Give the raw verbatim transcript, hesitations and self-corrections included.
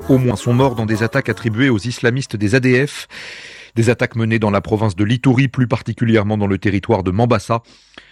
au moins sont morts dans des attaques attribuées aux islamistes des A D F. Des attaques menées dans la province de l'Ituri, plus particulièrement dans le territoire de Mambasa.